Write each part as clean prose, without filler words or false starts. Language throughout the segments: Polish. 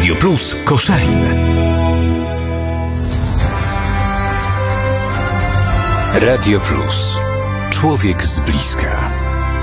Radio Plus Koszalin. Radio Plus. Człowiek z bliska.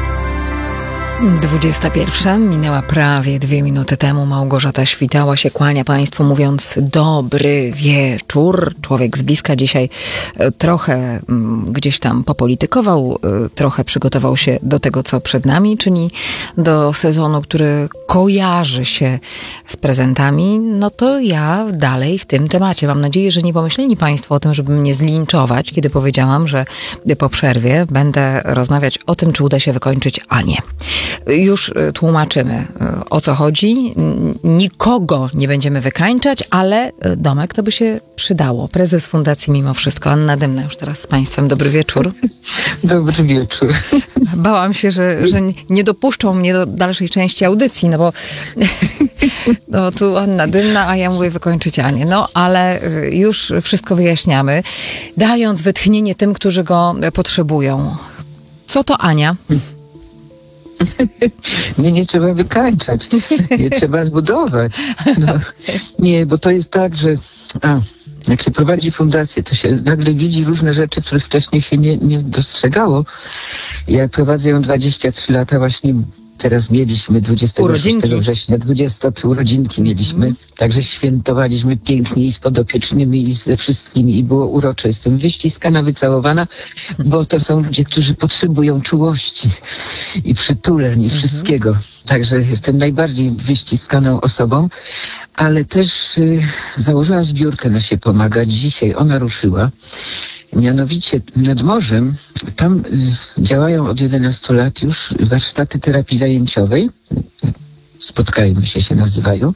21. Minęła prawie 2 minuty temu. Małgorzata Świtała się kłania Państwu, mówiąc dobry wieczór. Człowiek z bliska dzisiaj trochę gdzieś tam popolitykował, trochę przygotował się do tego, co przed nami, czyli do sezonu, który kojarzy się z prezentami. No to ja dalej w tym temacie. Mam nadzieję, że nie pomyśleli Państwo o tym, żeby mnie zlinczować, kiedy powiedziałam, że po przerwie będę rozmawiać o tym, czy uda się wykończyć Anię. Już tłumaczymy, o co chodzi. Nikogo nie będziemy wykańczać, ale Domek, to by się przydało. Prezes Fundacji Mimo Wszystko, Anna Dymna, już teraz z Państwem. Dobry wieczór. Dobry wieczór. Bałam się, że nie dopuszczą mnie do dalszej części audycji, no bo no, tu Anna Dymna, a ja mówię wykończyć Anię. No, ale już wszystko wyjaśniamy, dając wytchnienie tym, którzy go potrzebują. Co to Ania? Mnie nie trzeba wykańczać, nie trzeba zbudować. No, nie, bo to jest tak, że jak się prowadzi fundację, to się nagle widzi różne rzeczy, których wcześniej się nie dostrzegało. Ja prowadzę ją 23 lata, właśnie teraz mieliśmy 26 września, 20 urodzinki mieliśmy, także świętowaliśmy pięknie i z podopiecznymi, i ze wszystkimi, i było urocze. Jestem wyściskana, wycałowana, bo to są ludzie, którzy potrzebują czułości i przytuleń i wszystkiego. Także jestem najbardziej wyściskaną osobą, ale też założyłam zbiórkę na się pomagać. Dzisiaj ona ruszyła. Mianowicie nad morzem, tam działają od 11 lat już warsztaty terapii zajęciowej. Spotkajmy się nazywają.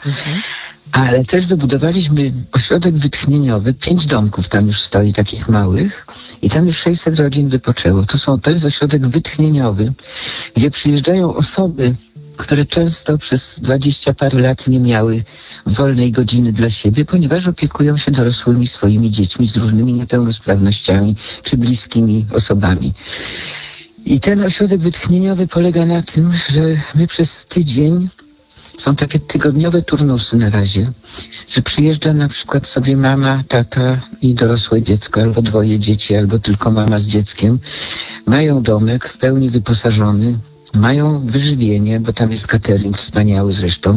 Ale też wybudowaliśmy ośrodek wytchnieniowy, 5 domków tam już stoi takich małych i tam już 600 rodzin wypoczęło. To jest ośrodek wytchnieniowy, gdzie przyjeżdżają osoby, które często przez 20 parę lat nie miały wolnej godziny dla siebie, ponieważ opiekują się dorosłymi swoimi dziećmi z różnymi niepełnosprawnościami czy bliskimi osobami. I ten ośrodek wytchnieniowy polega na tym, że my przez tydzień, są takie tygodniowe turnusy na razie, że przyjeżdża na przykład sobie mama, tata i dorosłe dziecko, albo 2 dzieci, albo tylko mama z dzieckiem. Mają domek w pełni wyposażony, mają wyżywienie, bo tam jest catering wspaniały zresztą.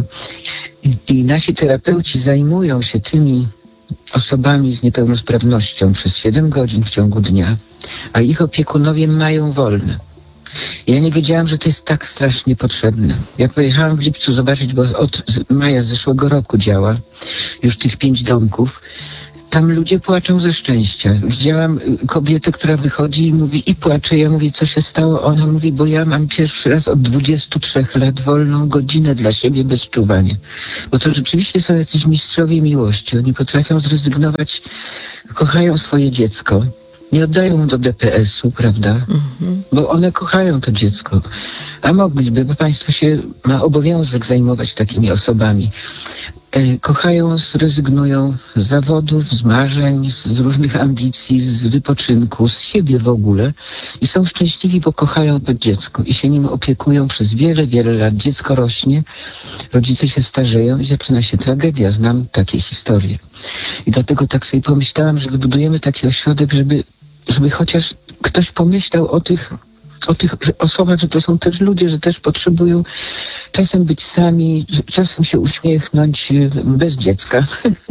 I nasi terapeuci zajmują się tymi osobami z niepełnosprawnością przez 7 godzin w ciągu dnia, a ich opiekunowie mają wolne. Ja nie wiedziałam, że to jest tak strasznie potrzebne. Ja pojechałam w lipcu zobaczyć, bo od maja zeszłego roku działa już tych 5 domków. Tam ludzie płaczą ze szczęścia. Widziałam kobietę, która wychodzi i mówi i płacze. Ja mówię, co się stało? Ona mówi, bo ja mam pierwszy raz od 23 lat wolną godzinę dla siebie bez czuwania. Bo to rzeczywiście są jacyś mistrzowie miłości. Oni potrafią zrezygnować, kochają swoje dziecko. Nie oddają mu do DPS-u, prawda? Bo one kochają to dziecko. A mogliby, bo państwo ma obowiązek zajmować takimi osobami. Kochają, zrezygnują z zawodów, z marzeń, z różnych ambicji, z wypoczynku, z siebie w ogóle i są szczęśliwi, bo kochają to dziecko i się nim opiekują przez wiele, wiele lat. Dziecko rośnie, rodzice się starzeją i zaczyna się tragedia. Znam takie historie. I dlatego tak sobie pomyślałam, że wybudujemy taki ośrodek, żeby chociaż ktoś pomyślał o tych osobach, że to są też ludzie, że też potrzebują czasem być sami, czasem się uśmiechnąć bez dziecka.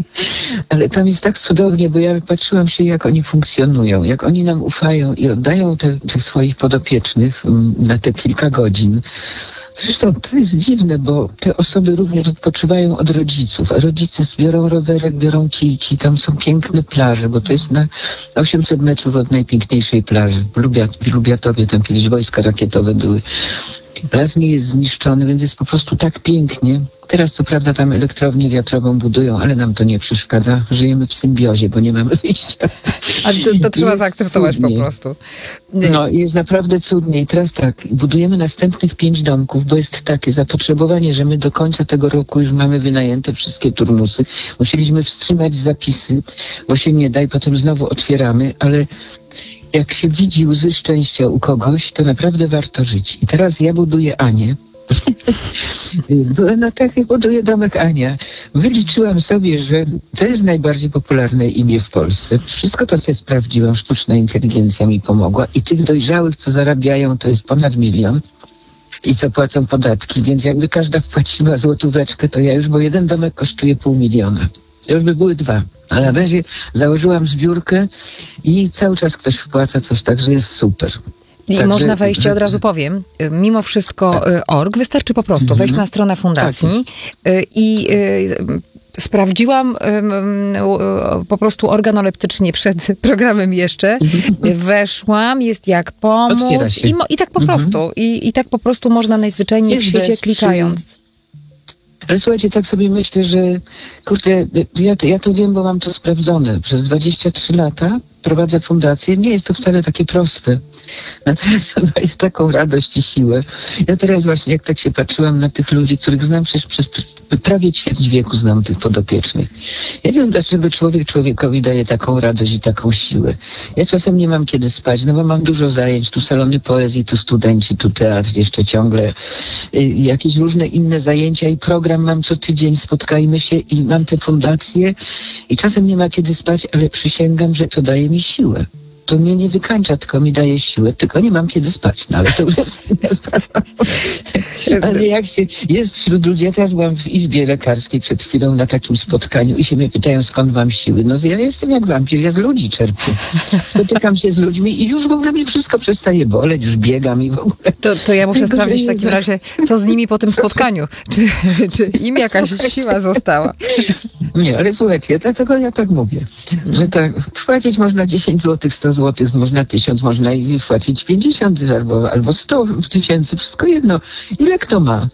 Ale tam jest tak cudownie, bo ja patrzyłam się, jak oni funkcjonują, jak oni nam ufają i oddają tych swoich podopiecznych na te kilka godzin. Zresztą to jest dziwne, bo te osoby również odpoczywają od rodziców, a rodzice biorą rowerek, biorą kijki, tam są piękne plaże, bo to jest na 800 metrów od najpiękniejszej plaży. W Lubiatowie tam kiedyś wojska rakietowe były. Las nie jest zniszczony, więc jest po prostu tak pięknie. Teraz co prawda tam elektrownię wiatrową budują, ale nam to nie przeszkadza. Żyjemy w symbiozie, bo nie mamy wyjścia. A to trzeba zaakceptować po prostu. No jest naprawdę cudnie. I teraz tak, budujemy następnych 5 domków, bo jest takie zapotrzebowanie, że my do końca tego roku już mamy wynajęte wszystkie turnusy. Musieliśmy wstrzymać zapisy, bo się nie da i potem znowu otwieramy, ale jak się widzi łzy szczęścia u kogoś, to naprawdę warto żyć. I teraz ja buduję Anię, No tak jak buduje domek Ania. Wyliczyłam sobie, że to jest najbardziej popularne imię w Polsce. Wszystko to, co ja sprawdziłam, sztuczna inteligencja mi pomogła i tych dojrzałych, co zarabiają, to jest ponad 1 milion. I co płacą podatki, więc jakby każda wpłaciła złotóweczkę, to ja już, bo jeden domek kosztuje 500 000. To już by były 2. A na razie założyłam zbiórkę i cały czas ktoś wpłaca coś, także jest super. I Także, można wejść, od razu powiem, mimo wszystko org, wystarczy po prostu wejść na stronę fundacji i sprawdziłam po prostu organoleptycznie przed programem jeszcze. Weszłam, jest jak pomóc i tak po prostu. I tak po prostu można najzwyczajniej w świecie klikając. Ale słuchajcie, tak sobie myślę, że kurde, ja to wiem, bo mam to sprawdzone. Przez 23 lata prowadzę fundację. Nie jest to wcale takie proste. Natomiast to daje taką radość i siłę. Ja teraz właśnie, jak tak się patrzyłam na tych ludzi, których znam przecież przez prawie ćwierć wieku znam tych podopiecznych. Ja nie wiem, dlaczego człowiek człowiekowi daje taką radość i taką siłę. Ja czasem nie mam kiedy spać, no bo mam dużo zajęć, tu salony poezji, tu studenci, tu teatr, jeszcze ciągle jakieś różne inne zajęcia i program mam co tydzień, spotkajmy się i mam te fundacje i czasem nie ma kiedy spać, ale przysięgam, że to daje mi siłę. To mnie nie wykańcza, tylko mi daje siłę, tylko nie mam kiedy spać. No ale to już jest inna sprawa. Ale jak się jest wśród ludzi, ja teraz byłam w izbie lekarskiej przed chwilą na takim spotkaniu i się mnie pytają, skąd mam siły. No ja jestem jak wampir, ja z ludzi czerpię. Spotykam się z ludźmi i już w ogóle mi wszystko przestaje boleć, już biegam i w ogóle. To ja muszę sprawdzić w takim razie, co z nimi po tym spotkaniu. Czy im jakaś siła została? Nie, ale słuchajcie, dlatego ja tak mówię, że tak wpłacić można 10 zł, 100 zł, można 1000, można i wpłacić 50 albo 100 tysięcy, wszystko jedno. Ile kto ma?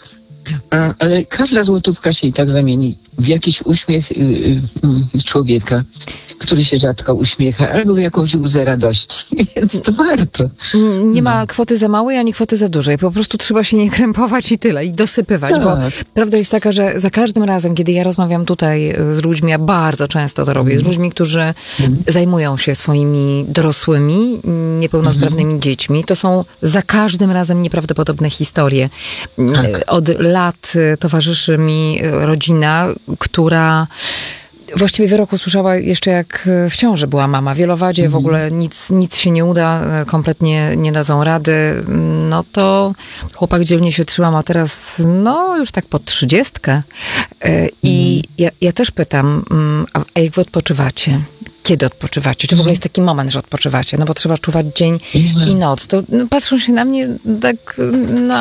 Ale każda złotówka się i tak zamieni w jakiś uśmiech człowieka, który się rzadko uśmiecha, albo w jakąś łzę radości. Więc to warto. Nie ma kwoty za małej, ani kwoty za dużej. Po prostu trzeba się nie krępować i tyle. I dosypywać. Tak. Bo prawda jest taka, że za każdym razem, kiedy ja rozmawiam tutaj z ludźmi, ja bardzo często to robię, z ludźmi, którzy zajmują się swoimi dorosłymi, niepełnosprawnymi dziećmi, to są za każdym razem nieprawdopodobne historie. Tak. Od lat towarzyszy mi rodzina, która właściwie wyrok usłyszała jeszcze jak w ciąży była mama. Wielowadzie, w ogóle nic się nie uda, kompletnie nie dadzą rady. No to chłopak dzielnie się trzymał, a teraz no już tak pod 30. I ja też pytam, a jak wy odpoczywacie? Kiedy odpoczywacie? Czy w ogóle jest taki moment, że odpoczywacie? No bo trzeba czuwać dzień i noc. To patrzą się na mnie tak, no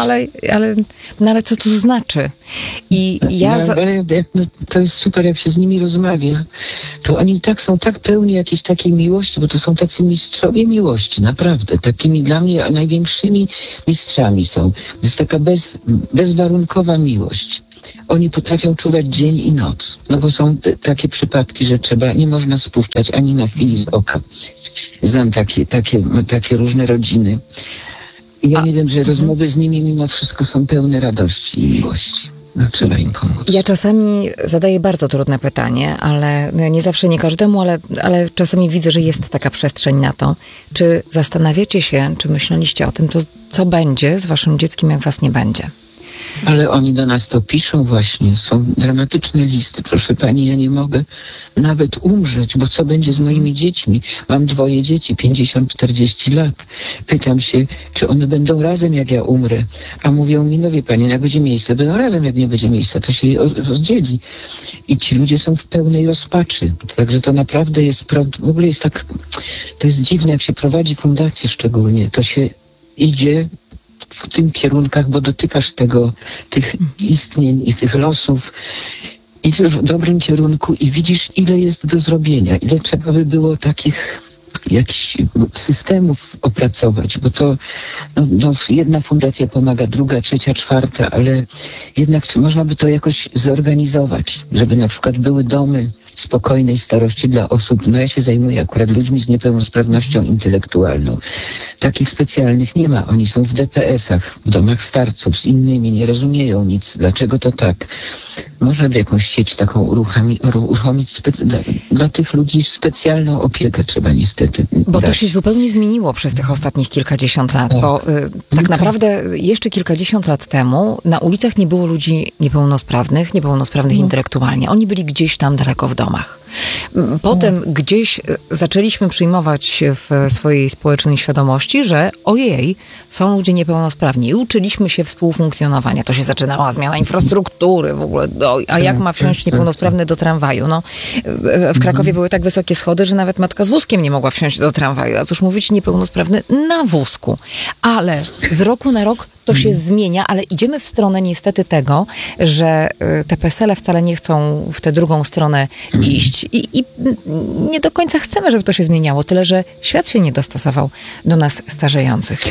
ale co to znaczy? I ja... To jest super, jak się z nimi rozmawia. To oni są tak pełni jakiejś takiej miłości, bo to są tacy mistrzowie miłości, naprawdę. Takimi dla mnie największymi mistrzami są. To jest taka bezwarunkowa miłość. Oni potrafią czuwać dzień i noc. No bo są takie przypadki, że nie można spuszczać ani na chwili z oka. Znam takie różne rodziny. I ja nie wiem, że rozmowy z nimi mimo wszystko są pełne radości i miłości. No, trzeba im pomóc. Ja czasami zadaję bardzo trudne pytanie, ale nie zawsze, nie każdemu, ale czasami widzę, że jest taka przestrzeń na to. Czy zastanawiacie się, czy myśleliście o tym, co będzie z waszym dzieckiem, jak was nie będzie? Ale oni do nas to piszą właśnie. Są dramatyczne listy. Proszę pani, ja nie mogę nawet umrzeć, bo co będzie z moimi dziećmi? Mam 2 dzieci, 50-40 lat. Pytam się, czy one będą razem, jak ja umrę? A mówią mi, no wie pani, jak będzie miejsce, będą razem, jak nie będzie miejsca, to się je rozdzieli. I ci ludzie są w pełnej rozpaczy. Także to naprawdę jest, w ogóle jest tak, to jest dziwne, jak się prowadzi fundację szczególnie, to się idzie w tym kierunkach, bo dotykasz tych istnień i tych losów, idziesz w dobrym kierunku i widzisz, ile jest do zrobienia, ile trzeba by było takich jakichś systemów opracować, bo to jedna fundacja pomaga, druga, trzecia, czwarta, ale jednak można by to jakoś zorganizować, żeby na przykład były domy spokojnej starości dla osób, ja się zajmuję akurat ludźmi z niepełnosprawnością intelektualną. Takich specjalnych nie ma. Oni są w DPS-ach, w domach starców z innymi, nie rozumieją nic. Dlaczego to tak? można by jakąś sieć taką uruchomić dla tych ludzi specjalną opiekę trzeba niestety Bo to dać. się zupełnie zmieniło przez tych ostatnich kilkadziesiąt lat, bo tak naprawdę jeszcze kilkadziesiąt lat temu na ulicach nie było ludzi niepełnosprawnych intelektualnie. Oni byli gdzieś tam daleko w domach. Potem gdzieś zaczęliśmy przyjmować w swojej społecznej świadomości, że ojej, są ludzie niepełnosprawni i uczyliśmy się współfunkcjonowania. To się zaczynała zmiana infrastruktury w ogóle. A jak ma wsiąść niepełnosprawny do tramwaju? No, w Krakowie były tak wysokie schody, że nawet matka z wózkiem nie mogła wsiąść do tramwaju. A cóż mówić niepełnosprawny na wózku. Ale z roku na rok to się zmienia, ale idziemy w stronę niestety tego, że te PESEL-e wcale nie chcą w tę drugą stronę iść. I nie do końca chcemy, żeby to się zmieniało. Tyle, że świat się nie dostosował do nas starzejących.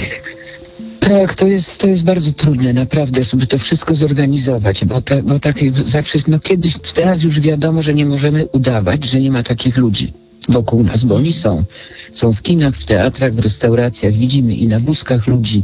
Tak, to jest bardzo trudne naprawdę, żeby to wszystko zorganizować, bo tak zawsze, teraz już wiadomo, że nie możemy udawać, że nie ma takich ludzi wokół nas, bo oni są. Są w kinach, w teatrach, w restauracjach, widzimy i na wózkach ludzi,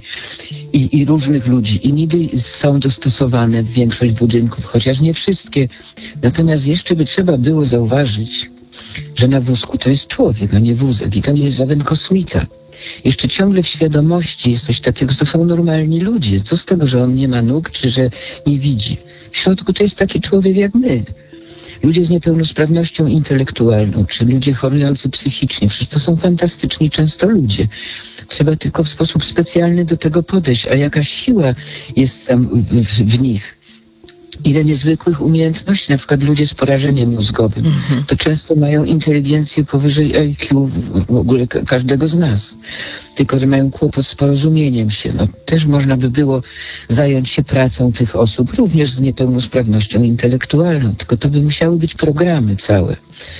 i różnych ludzi. I niby są dostosowane w większość budynków, chociaż nie wszystkie. Natomiast jeszcze by trzeba było zauważyć, że na wózku to jest człowiek, a nie wózek. I to nie jest żaden kosmita. Jeszcze ciągle w świadomości jest coś takiego, że to są normalni ludzie. Co z tego, że on nie ma nóg, czy że nie widzi? W środku to jest taki człowiek jak my. Ludzie z niepełnosprawnością intelektualną, czy ludzie chorujący psychicznie, przecież to są fantastyczni często ludzie. Trzeba tylko w sposób specjalny do tego podejść, a jaka siła jest tam w nich. Ile niezwykłych umiejętności, na przykład ludzie z porażeniem mózgowym, to często mają inteligencję powyżej IQ w ogóle każdego z nas. Tylko że mają kłopot z porozumieniem się. No, też można by było zająć się pracą tych osób, również z niepełnosprawnością intelektualną, tylko to by musiały być programy całe.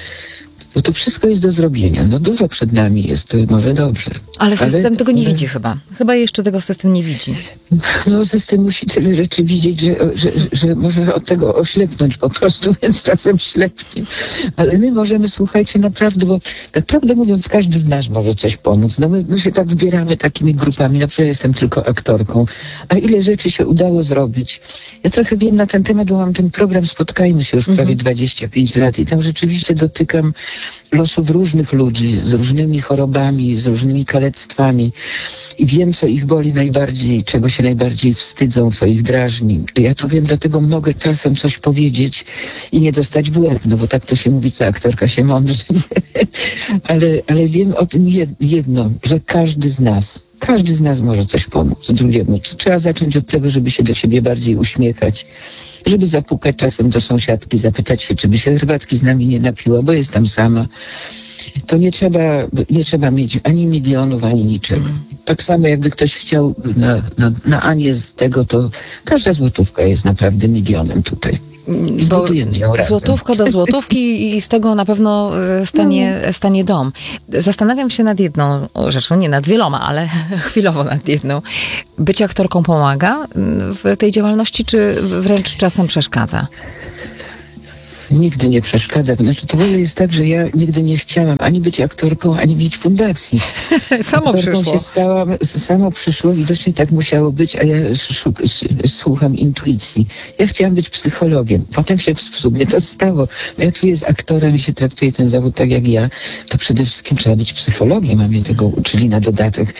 Bo to wszystko jest do zrobienia. No dużo przed nami jest, to może dobrze. Ale system tego nie widzi chyba. Chyba jeszcze tego system nie widzi. No system musi tyle rzeczy widzieć, że może od tego oślepnąć po prostu, więc czasem ślepnie. Ale my możemy, słuchajcie, naprawdę, bo tak prawdę mówiąc, każdy z nas może coś pomóc. No my się tak zbieramy takimi grupami, na przykład jestem tylko aktorką, a ile rzeczy się udało zrobić. Ja trochę wiem na ten temat, bo mam ten program Spotkajmy się już prawie 25 lat i tam rzeczywiście dotykam losów różnych ludzi, z różnymi chorobami, z różnymi kalectwami i wiem, co ich boli najbardziej, czego się najbardziej wstydzą, co ich drażni. Ja to wiem, dlatego mogę czasem coś powiedzieć i nie dostać w łeb, no bo tak to się mówi, co aktorka się mądrzy. ale wiem o tym jedno, że każdy z nas może coś pomóc drugiemu. To trzeba zacząć od tego, żeby się do siebie bardziej uśmiechać, żeby zapukać czasem do sąsiadki, zapytać się, czy by się herbatki z nami nie napiła, bo jest tam sama. To nie trzeba mieć ani milionów, ani niczego. Tak samo jakby ktoś chciał na Anię z tego, to każda złotówka jest naprawdę milionem tutaj. Bo złotówka do złotówki i z tego na pewno stanie dom. Zastanawiam się nad jedną rzeczą, nie nad wieloma, ale chwilowo nad jedną. Bycie aktorką pomaga w tej działalności, czy wręcz czasem przeszkadza? Nigdy nie przeszkadza. Znaczy, to w ogóle jest tak, że ja nigdy nie chciałam ani być aktorką, ani mieć fundacji. Samo przyszło. Się stałam, samo przyszło, widocznie tak musiało być, a ja słucham intuicji. Ja chciałam być psychologiem. Potem się w sumie to stało. Jak się jest aktorem i się traktuje ten zawód tak jak ja, to przede wszystkim trzeba być psychologiem, a mnie tego uczyli na dodatek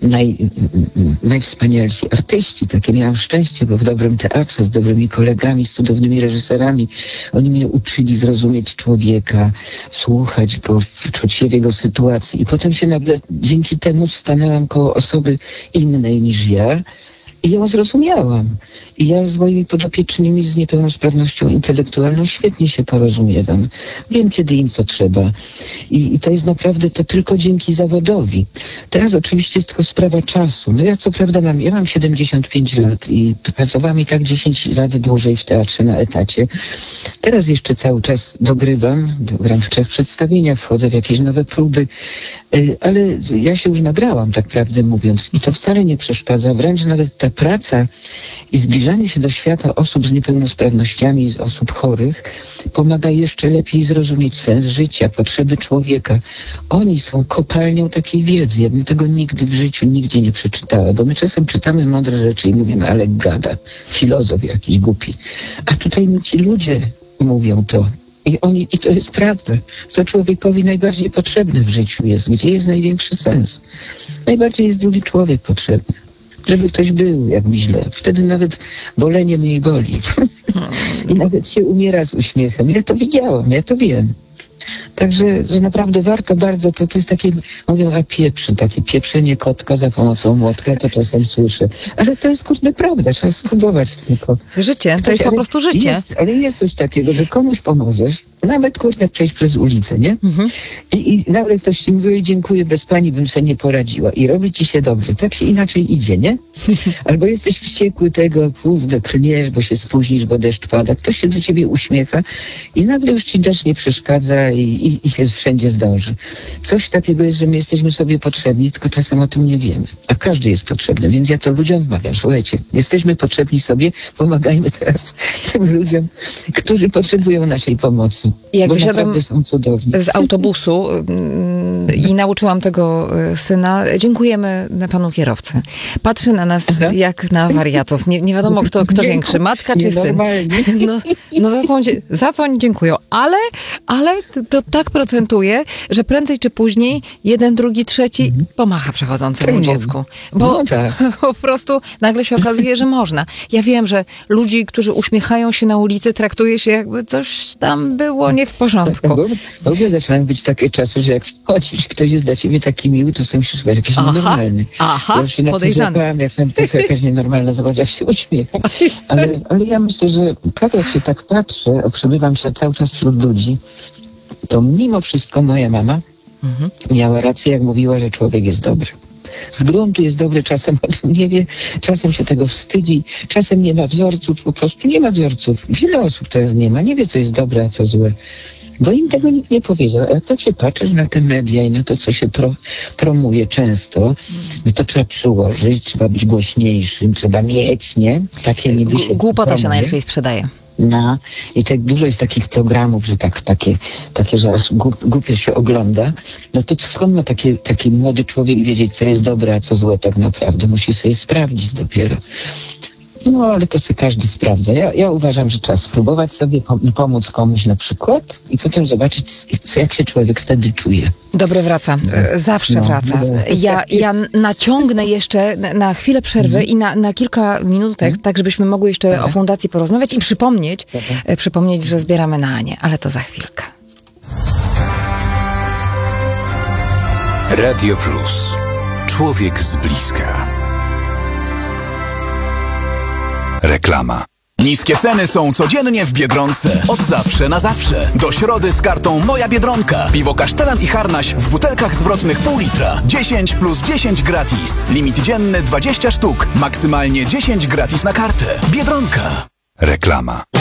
najwspanialsi artyści. Takie miałam szczęście, bo w dobrym teatrze, z dobrymi kolegami, z cudownymi reżyserami, oni mnie uczyli zrozumieć człowieka, słuchać go, czuć się w jego sytuacji. I potem się nagle dzięki temu stanęłam koło osoby innej niż ja i ją zrozumiałam. I ja z moimi podopiecznymi z niepełnosprawnością intelektualną świetnie się porozumiewam. Wiem, kiedy im to trzeba. I to jest naprawdę to tylko dzięki zawodowi. Teraz oczywiście jest tylko sprawa czasu. No ja co prawda mam 75 lat i pracowałam i tak 10 lat dłużej w teatrze na etacie. Teraz jeszcze cały czas dogrywam, gram w 3 przedstawieniach, wchodzę w jakieś nowe próby, ale ja się już nagrałam, tak prawdę mówiąc. I to wcale nie przeszkadza, wręcz nawet ta praca i zbliżanie się do świata osób z niepełnosprawnościami, z osób chorych, pomaga jeszcze lepiej zrozumieć sens życia, potrzeby człowieka. Oni są kopalnią takiej wiedzy. Ja bym tego nigdy w życiu nigdzie nie przeczytała, bo my czasem czytamy mądre rzeczy i mówimy, ale gada, filozof jakiś głupi. A tutaj ci ludzie mówią to. I to jest prawda, co człowiekowi najbardziej potrzebne w życiu jest, gdzie jest największy sens. Najbardziej jest drugi człowiek potrzebny. Żeby ktoś był, jak mi źle. Wtedy nawet bolenie mniej boli. I nawet się umiera z uśmiechem. Ja to widziałam, ja to wiem. Także, że naprawdę warto bardzo, to jest takie, mówią, takie pieprzenie kotka za pomocą młotka, ja to czasem słyszę. Ale to jest kurde prawda, trzeba spróbować tylko. Życie, to jest po prostu życie. Ale jest coś takiego, że komuś pomożesz, nawet kurde przejść przez ulicę, nie? Mhm. I nagle ktoś ci mówi, dziękuję, bez pani bym sobie nie poradziła. I robi ci się dobrze. Tak się inaczej idzie, nie? Albo jesteś wściekły tego, kurde, klniesz, bo się spóźnisz, bo deszcz pada. Ktoś się do ciebie uśmiecha i nagle już ci deszcz nie przeszkadza i się wszędzie zdąży. Coś takiego jest, że my jesteśmy sobie potrzebni, tylko czasem o tym nie wiemy. A każdy jest potrzebny, więc ja to ludziom wmawiam. Słuchajcie, jesteśmy potrzebni sobie, pomagajmy teraz tym ludziom, którzy potrzebują naszej pomocy. Jak bo wysiadam naprawdę są cudowni. z autobusu i nauczyłam tego syna, dziękujemy panu kierowcy. Patrzy na nas jak na wariatów. Nie wiadomo, kto większy, matka czy syn. No za co oni dziękują. Ale to tak procentuje, że prędzej czy później jeden, drugi, trzeci pomacha przechodzącemu dziecku. Bo po prostu nagle się okazuje, że można. Ja wiem, że ludzi, którzy uśmiechają się na ulicy, traktuje się jakby coś tam było nie w porządku. W ogóle zaczynają być takie czasy, że jak wchodzisz, ktoś jest dla ciebie taki miły, to sobie myślisz, że jakiś nienormalny. Ja się na podejrzany. Jak to jest jakaś nienormalna, zobacz, jak się uśmiecha. Ale ja myślę, że tak jak się tak patrzę, przebywam się cały czas wśród ludzi, to mimo wszystko moja mama miała rację, jak mówiła, że człowiek jest dobry. Z gruntu jest dobry, czasem o tym nie wie, czasem się tego wstydzi, czasem nie ma wzorców, po prostu nie ma wzorców. Wiele osób teraz nie wie, co jest dobre, a co złe. Bo im tego nikt nie powiedział. A jak tak się patrzysz na te media i na to, co się promuje często, no to trzeba przyłożyć, trzeba być głośniejszym, trzeba mieć, nie? Takie niby się głupota się najlepiej sprzedaje. I tak dużo jest takich programów, że takie że aż głupio się ogląda. No to skąd ma taki młody człowiek wiedzieć, co jest dobre, a co złe tak naprawdę? Musi sobie sprawdzić dopiero. No, ale to sobie każdy sprawdza. Ja uważam, że trzeba spróbować sobie pomóc komuś na przykład i potem zobaczyć, jak się człowiek wtedy czuje. Dobre wraca. Zawsze wraca. Ja naciągnę jeszcze na chwilę przerwy i na kilka minutek, tak żebyśmy mogły jeszcze o fundacji porozmawiać i przypomnieć, że zbieramy na Anię. Ale to za chwilkę. Radio Plus. Człowiek z bliska. Reklama. Niskie ceny są codziennie w Biedronce. Od zawsze na zawsze. Do środy z kartą Moja Biedronka. Piwo Kasztelan i Harnaś w butelkach zwrotnych pół litra. 10 plus 10 gratis. Limit dzienny 20 sztuk. Maksymalnie 10 gratis na kartę. Biedronka. Reklama.